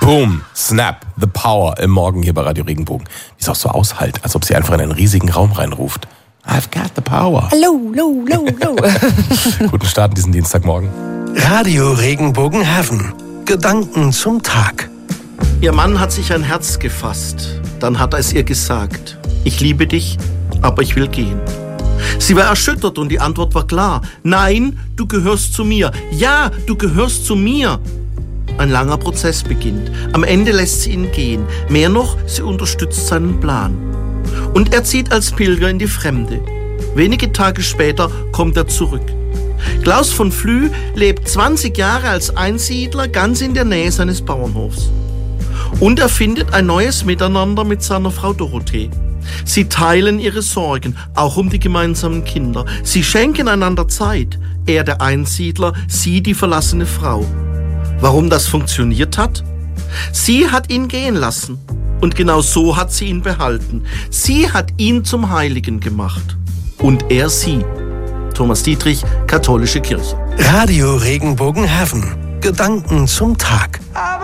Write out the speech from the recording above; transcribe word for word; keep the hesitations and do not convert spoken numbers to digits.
Boom, snap, the power im Morgen hier bei Radio Regenbogen. Wie es auch so aushält, als ob sie einfach in einen riesigen Raum reinruft. I've got the power. Hallo, hallo, hallo, hallo. Guten Start in diesen Dienstagmorgen. Radio Regenbogen Heaven. Gedanken zum Tag. Ihr Mann hat sich ein Herz gefasst. Dann hat er es ihr gesagt. Ich liebe dich, aber ich will gehen. Sie war erschüttert und die Antwort war klar. Nein, du gehörst zu mir. Ja, du gehörst zu mir. Ein langer Prozess beginnt. Am Ende lässt sie ihn gehen. Mehr noch, sie unterstützt seinen Plan. Und er zieht als Pilger in die Fremde. Wenige Tage später kommt er zurück. Klaus von Flü lebt zwanzig Jahre als Einsiedler ganz in der Nähe seines Bauernhofs. Und er findet ein neues Miteinander mit seiner Frau Dorothee. Sie teilen ihre Sorgen, auch um die gemeinsamen Kinder. Sie schenken einander Zeit. Er der Einsiedler, sie die verlassene Frau. Warum das funktioniert hat? Sie hat ihn gehen lassen. Und genau so hat sie ihn behalten. Sie hat ihn zum Heiligen gemacht. Und er sie. Thomas Dietrich, Katholische Kirche. Radio Regenbogen Heaven. Gedanken zum Tag.